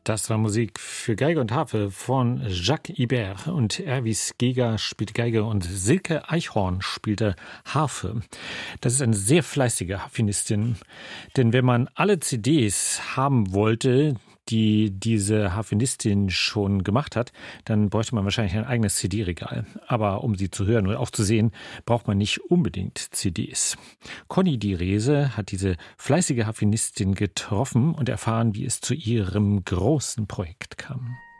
Das war Musik für Geige und Harfe von Jacques Ibert und Erwis Geger spielte Geige und Silke Eichhorn spielte Harfe. Das ist eine sehr fleißige Harfenistin, denn wenn man alle CDs haben wollte, die diese Harfenistin schon gemacht hat, dann bräuchte man wahrscheinlich ein eigenes CD-Regal. Aber um sie zu hören oder auch zu sehen, braucht man nicht unbedingt CDs. Conny Direse hat diese fleißige Harfenistin getroffen und erfahren, wie es zu ihrem großen Projekt kam.